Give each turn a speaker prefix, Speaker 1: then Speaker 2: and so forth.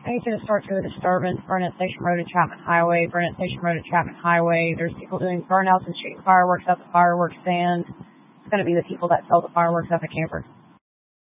Speaker 1: Anything that starts with a disturbance, Burnett Station Road and Chapman Highway, Burnett Station Road and Chapman Highway. There's people doing burnouts and shooting fireworks at the fireworks stand. It's going to be the people that sell the fireworks at the campers.